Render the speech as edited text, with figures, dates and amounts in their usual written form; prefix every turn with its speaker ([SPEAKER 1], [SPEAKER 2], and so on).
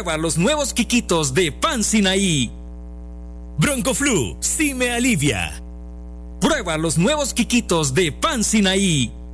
[SPEAKER 1] Prueba los nuevos Quiquitos de Pan Sinaí.
[SPEAKER 2] Broncoflu, sí me alivia.
[SPEAKER 1] Prueba los nuevos Quiquitos de Pan Sinaí.